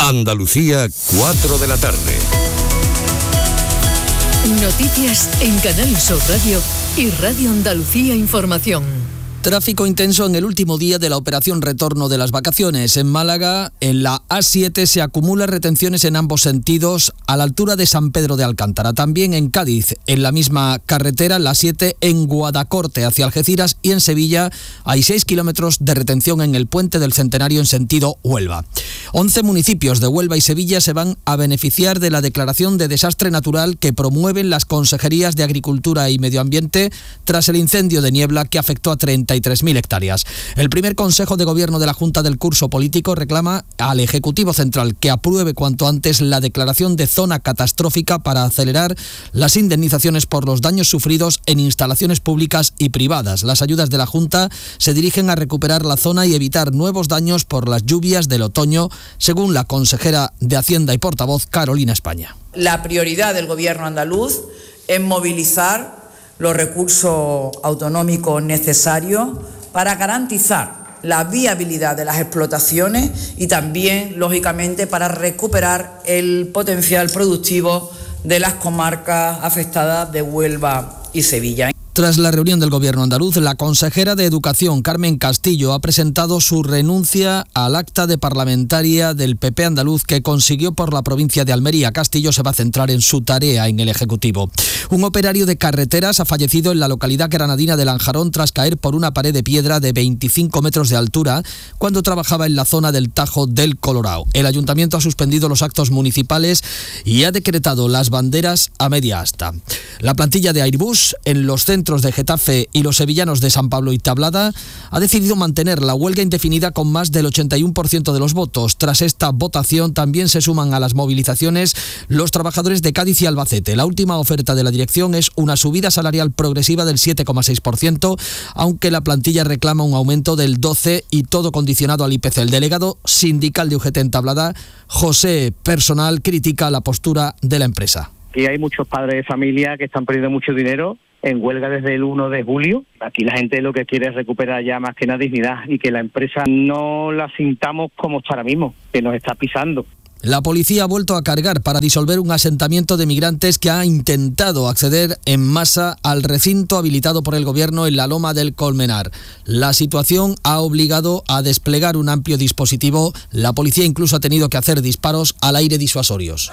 Andalucía, 4 de la tarde. Noticias en Canal Sur Radio y Radio Andalucía Información. Tráfico intenso en el último día de la operación retorno de las vacaciones. En Málaga, en la A7, se acumulan retenciones en ambos sentidos a la altura de San Pedro de Alcántara. También en Cádiz, en la misma carretera, la 7 en Guadacorte hacia Algeciras, y en Sevilla hay 6 kilómetros de retención en el Puente del Centenario en sentido Huelva. 11 municipios de Huelva y Sevilla se van a beneficiar de la declaración de desastre natural que promueven las consejerías de Agricultura y Medio Ambiente tras el incendio de niebla que afectó a 33.000 hectáreas. El primer Consejo de Gobierno de la Junta del Curso Político reclama al Ejecutivo Central que apruebe cuanto antes la declaración de zona catastrófica para acelerar las indemnizaciones por los daños sufridos en instalaciones públicas y privadas. Las ayudas de la Junta se dirigen a recuperar la zona y evitar nuevos daños por las lluvias del otoño, según la consejera de Hacienda y portavoz Carolina España. La prioridad del Gobierno andaluz es movilizar los recursos autonómicos necesarios para garantizar la viabilidad de las explotaciones y también, lógicamente, para recuperar el potencial productivo de las comarcas afectadas de Huelva y Sevilla. Tras la reunión del Gobierno andaluz, la consejera de Educación, Carmen Castillo, ha presentado su renuncia al acta de parlamentaria del PP andaluz que consiguió por la provincia de Almería. Castillo se va a centrar en su tarea en el Ejecutivo. Un operario de carreteras ha fallecido en la localidad granadina de Lanjarón tras caer por una pared de piedra de 25 metros de altura cuando trabajaba en la zona del Tajo del Colorao. El Ayuntamiento ha suspendido los actos municipales y ha decretado las banderas a media asta. La plantilla de Airbus en los centros de Getafe y los sevillanos de San Pablo y Tablada ha decidido mantener la huelga indefinida con más del 81% de los votos. Tras esta votación también se suman a las movilizaciones los trabajadores de Cádiz y Albacete. La última oferta de la dirección es una subida salarial progresiva del 7,6%, aunque la plantilla reclama un aumento del 12% y todo condicionado al IPC. El delegado sindical de UGT en Tablada, José Personal, critica la postura de la empresa. Aquí hay muchos padres de familia que están perdiendo mucho dinero en huelga desde el 1 de julio. Aquí la gente lo que quiere es recuperar ya más que nada dignidad y que la empresa no la sintamos como está ahora mismo, que nos está pisando. La policía ha vuelto a cargar para disolver un asentamiento de migrantes que ha intentado acceder en masa al recinto habilitado por el Gobierno en la Loma del Colmenar. La situación ha obligado a desplegar un amplio dispositivo. La policía incluso ha tenido que hacer disparos al aire disuasorios.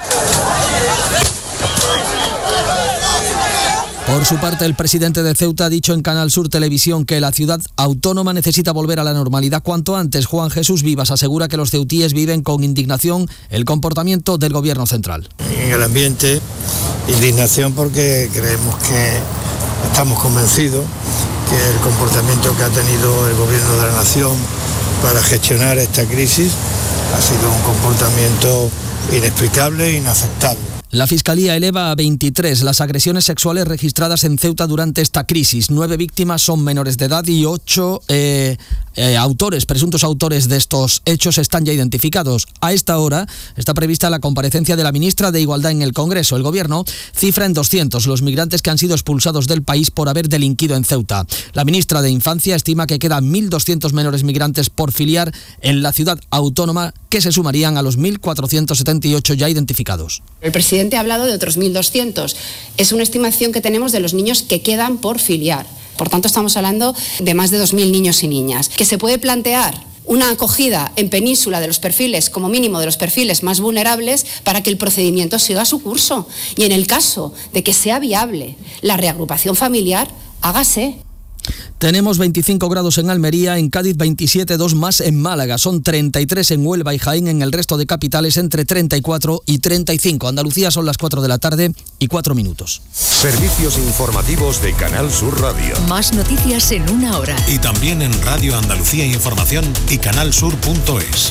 Por su parte, el presidente de Ceuta ha dicho en Canal Sur Televisión que la ciudad autónoma necesita volver a la normalidad cuanto antes. Juan Jesús Vivas asegura que los ceutíes viven con indignación el comportamiento del Gobierno central. En el ambiente, indignación porque creemos que estamos convencidos que el comportamiento que ha tenido el Gobierno de la Nación para gestionar esta crisis ha sido un comportamiento inexplicable e inaceptable. La Fiscalía eleva a 23 las agresiones sexuales registradas en Ceuta durante esta crisis. 9 víctimas son menores de edad y 8 presuntos autores de estos hechos están ya identificados. A esta hora está prevista la comparecencia de la ministra de Igualdad en el Congreso. El Gobierno cifra en 200 los migrantes que han sido expulsados del país por haber delinquido en Ceuta. La ministra de Infancia estima que quedan 1.200 menores migrantes por filiar en la ciudad autónoma, que se sumarían a los 1.478 ya identificados. El presidente ha hablado de otros 1.200. Es una estimación que tenemos de los niños que quedan por filiar. Por tanto, estamos hablando de más de 2.000 niños y niñas. ¿Que se puede plantear una acogida en península de los perfiles, como mínimo de los perfiles más vulnerables, para que el procedimiento siga su curso? Y en el caso de que sea viable la reagrupación familiar, hágase. Tenemos 25 grados en Almería, en Cádiz 27, 2 más en Málaga. Son 33 en Huelva y Jaén, en el resto de capitales entre 34 y 35. Andalucía son las 4 de la tarde y 4 minutos. Servicios informativos de Canal Sur Radio. Más noticias en una hora. Y también en Radio Andalucía Información y canalsur.es.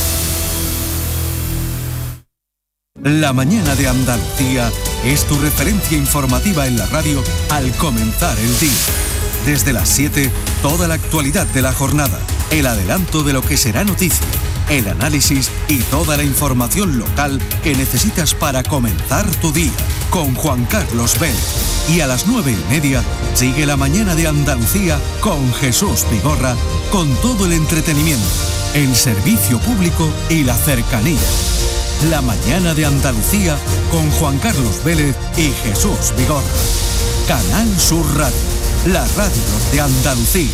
La mañana de Andalucía es tu referencia informativa en la radio al comenzar el día. Desde las 7, toda la actualidad de la jornada, el adelanto de lo que será noticia, el análisis y toda la información local que necesitas para comenzar tu día. Con Juan Carlos Vélez. Y a las 9:30 sigue la mañana de Andalucía con Jesús Vigorra, con todo el entretenimiento, el servicio público y la cercanía. La mañana de Andalucía con Juan Carlos Vélez y Jesús Vigorra. Canal Sur Radio, la radio de Andalucía.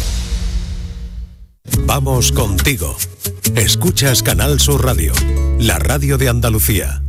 Vamos contigo. Escuchas Canal Sur Radio, la radio de Andalucía.